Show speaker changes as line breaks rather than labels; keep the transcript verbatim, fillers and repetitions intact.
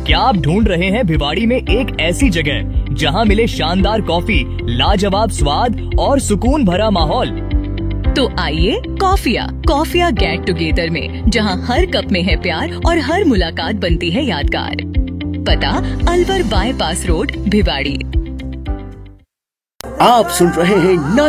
क्या आप ढूंढ रहे हैं भिवाड़ी में एक ऐसी जगह जहां मिले शानदार कॉफी, लाजवाब स्वाद और सुकून भरा माहौल?
तो आइए कॉफिया कॉफिया गेट टुगेदर में, जहां हर कप में है प्यार और हर मुलाकात बनती है यादगार। पता अलवर बाईपास रोड, भिवाड़ी।
आप सुन रहे हैं